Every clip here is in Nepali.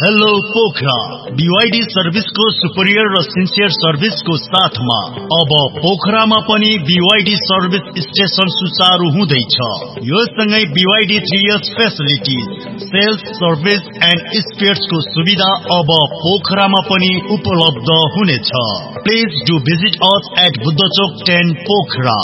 हेलो पोखरा BYD सर्भिसको सुपरियर र सिन्सियर सर्भिसको साथमा अब पोखरामा पनि BYD सर्भिस स्टेशन सुचारू हुँदैछ। यो सँगै BYD 3 years facilities, sales, service and स्पेयर्सको सुविधा अब पोखरामा पनि उपलब्ध हुनेछ। Please do visit us at बुद्धचोक 10 Pokhara.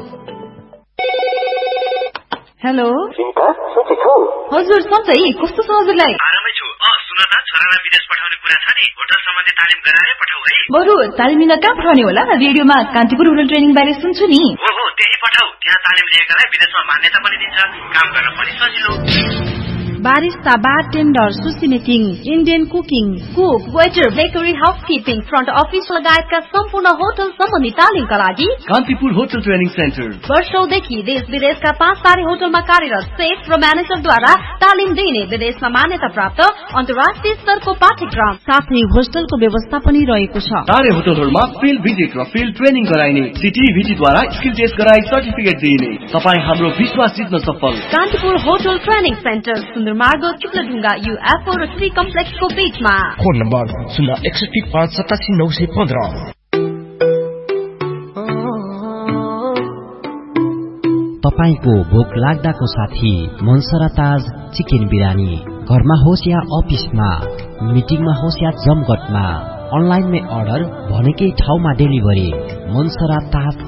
Hello हजुर सधैँ कस्तो छ हजुरलाई? आरामै छु। सुन त, छोरालाई विदेश पठाउने कुरा छ नि, होटल सम्बन्धी तालिम गराएर पठाऊ है। बरु तालिम लिन कहाँ पठाउने होला? रेडियोमा कान्तिपुर होटल ट्रेनिङ बारे सुन्छु नि। हो त्यही पठाऊ। त्यहाँ तालिम लिएकालाई विदेशमा मान्यता पनि दिन्छ, काम गर्न पनि सजिलो। बारिस्ता, बारटेन्डर, सुसी making, Indian cooking, cook, waiter, bakery, housekeeping, front office लगायतका सम्पूर्ण होटल सम्बन्धी तालिमका लागि कान्तिपुर होटल ट्रेनिङ सेन्टर वर्षौंदेखि देश विदेशका 5 तारे होटलमा कार्यरत सेफ र म्यानेजरद्वारा तालिम दिने विदेशमा मान्यता प्राप्त अन्तर्राष्ट्रिय स्तरको पाठ्यक्रम साथै होस्टलको व्यवस्था पनि रहेको छ। तारे होटलहरूमा फिल्ड भिजिट र फिल्ड ट्रेनिङ गराइने, सिटिभिटीद्वारा स्किल टेस्ट गराई सर्टिफिकेट दिइने। तपाईँ हाम्रो विश्वास जित्न सफल। कान्तिपुर होटल ट्रेनिङ सेन्टर, सुन्दर मार्ग, चुक्लढुङ्गा, UFO र ट्री कम्प्लेक्सको बीचमा। Phone number 061587915। तपाईको भोक लाग्दाको साथी मनसरा ताज चिकन बिरानी। घरमा होस् या अफिसमा, मिटिङमा होस् या जमघटमा, अनलाइनमै अर्डर, भनेकै ठाउँमा डेलिभरी। मनसरा ताज